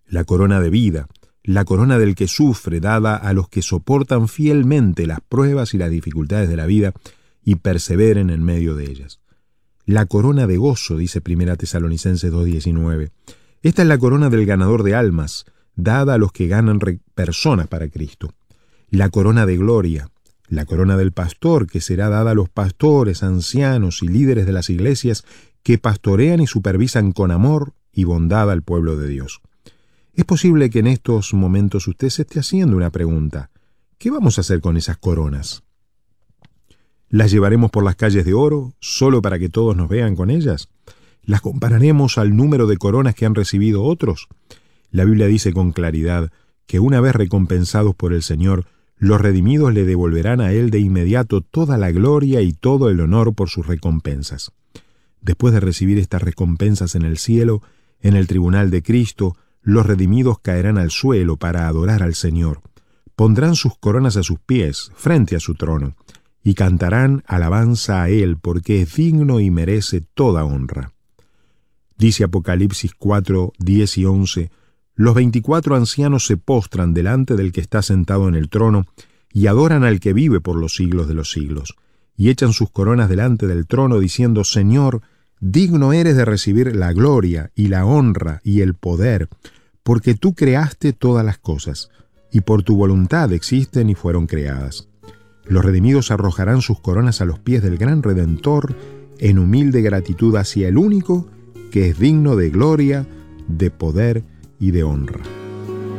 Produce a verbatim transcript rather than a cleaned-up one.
la corona de vida, la corona del que sufre, dada a los que soportan fielmente las pruebas y las dificultades de la vida y perseveren en medio de ellas. La corona de gozo, dice Primera Tesalonicenses dos diecinueve. Esta es la corona del ganador de almas, dada a los que ganan personas para Cristo. La corona de gloria, la corona del pastor, que será dada a los pastores, ancianos y líderes de las iglesias que pastorean y supervisan con amor y bondad al pueblo de Dios. Es posible que en estos momentos usted se esté haciendo una pregunta. ¿Qué vamos a hacer con esas coronas? ¿Las llevaremos por las calles de oro solo para que todos nos vean con ellas? ¿Las compararemos al número de coronas que han recibido otros? La Biblia dice con claridad que una vez recompensados por el Señor, los redimidos le devolverán a Él de inmediato toda la gloria y todo el honor por sus recompensas. Después de recibir estas recompensas en el cielo, en el tribunal de Cristo, los redimidos caerán al suelo para adorar al Señor. Pondrán sus coronas a sus pies, frente a su trono, y cantarán alabanza a Él, porque es digno y merece toda honra. Dice Apocalipsis cuatro, diez y once, los veinticuatro ancianos se postran delante del que está sentado en el trono y adoran al que vive por los siglos de los siglos, y echan sus coronas delante del trono diciendo, Señor, digno eres de recibir la gloria y la honra y el poder, porque tú creaste todas las cosas, y por tu voluntad existen y fueron creadas. Los redimidos arrojarán sus coronas a los pies del gran Redentor en humilde gratitud hacia el único que es digno de gloria, de poder y de honra.